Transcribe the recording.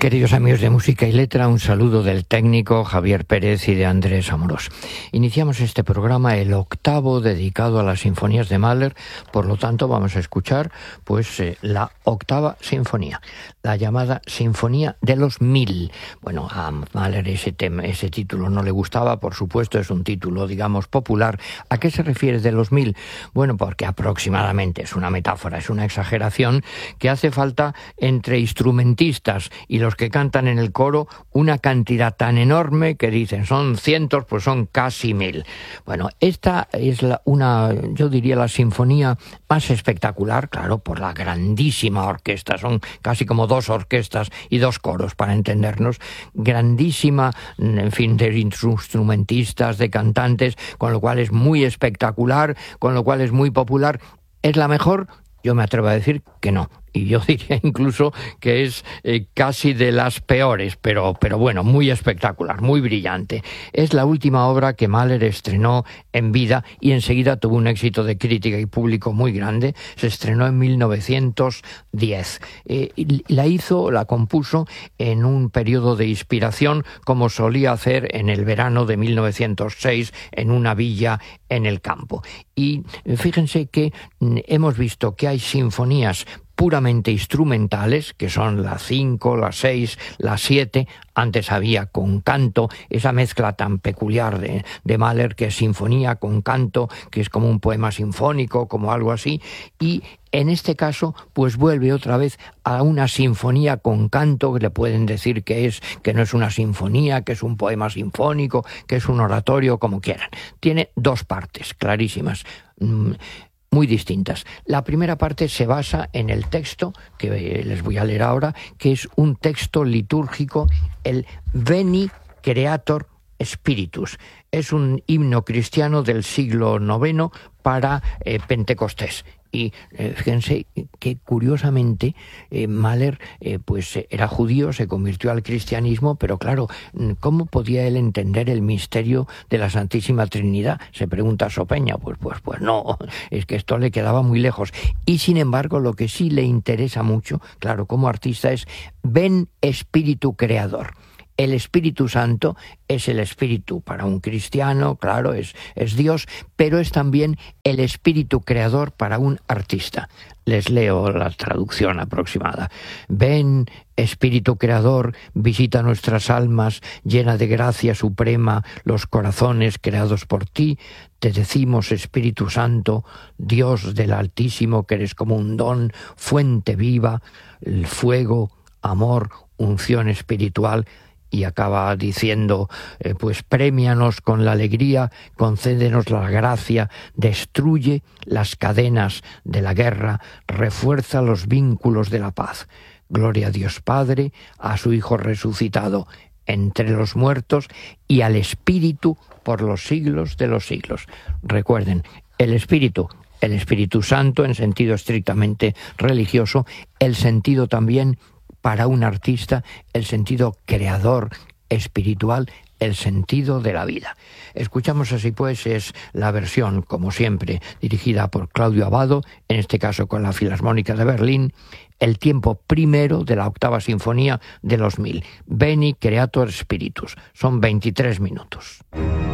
Queridos amigos de Música y Letra, un saludo del técnico Javier Pérez y de Andrés Amorós. Iniciamos este programa, el octavo, dedicado a las sinfonías de Mahler. Por lo tanto, vamos a escuchar la octava sinfonía, la llamada Sinfonía de los 1000. Bueno, a Mahler ese título no le gustaba, por supuesto, es un título, digamos, popular. ¿A qué se refiere de los 1000? Bueno, porque aproximadamente, es una metáfora, es una exageración, que hace falta entre instrumentistas y los que cantan en el coro una cantidad tan enorme que dicen son cientos, pues son casi 1000. Bueno, esta es yo diría la sinfonía más espectacular, claro, por la grandísima orquesta, son casi como dos orquestas y dos coros, para entendernos, grandísima, en fin, de instrumentistas, de cantantes, con lo cual es muy espectacular, con lo cual es muy popular. ¿Es la mejor? Yo me atrevo a decir que no. Y yo diría incluso que es casi de las peores, pero bueno, muy espectacular, muy brillante. Es la última obra que Mahler estrenó en vida y enseguida tuvo un éxito de crítica y público muy grande. Se estrenó en 1910. La compuso en un periodo de inspiración, como solía hacer en el verano de 1906 en una villa en el campo. Y fíjense que hemos visto que hay sinfonías puramente instrumentales, que son la 5, la 6, la 7, antes había con canto, esa mezcla tan peculiar de Mahler, que es sinfonía con canto, que es como un poema sinfónico, como algo así, y en este caso, pues vuelve otra vez a una sinfonía con canto, que le pueden decir que no es una sinfonía, que es un poema sinfónico, que es un oratorio, como quieran. Tiene dos partes clarísimas, muy distintas. La primera parte se basa en el texto que les voy a leer ahora, que es un texto litúrgico, el Veni Creator Spiritus. Es un himno cristiano del siglo IX para Pentecostés. Y fíjense que curiosamente Mahler era judío, se convirtió al cristianismo, pero claro, ¿cómo podía él entender el misterio de la Santísima Trinidad? Se pregunta Sopeña, pues no, es que esto le quedaba muy lejos. Y sin embargo, lo que sí le interesa mucho, claro, como artista, es ven Espíritu Creador. El Espíritu Santo es el Espíritu para un cristiano, claro, es Dios, pero es también el Espíritu Creador para un artista. Les leo la traducción aproximada. Ven, Espíritu Creador, visita nuestras almas, llena de gracia suprema los corazones creados por ti. Te decimos, Espíritu Santo, Dios del Altísimo, que eres como un don, fuente viva, el fuego, amor, unción espiritual. Y acaba diciendo, prémianos con la alegría, concédenos la gracia, destruye las cadenas de la guerra, refuerza los vínculos de la paz. Gloria a Dios Padre, a su Hijo resucitado entre los muertos y al Espíritu por los siglos de los siglos. Recuerden, el Espíritu Santo en sentido estrictamente religioso, el sentido también para un artista, el sentido creador, espiritual, el sentido de la vida. Escuchamos así pues, es la versión, como siempre, dirigida por Claudio Abbado, en este caso con la Filarmónica de Berlín, el tiempo primero de la octava sinfonía de los 1000. Veni Creator Spiritus. Son 23 minutos.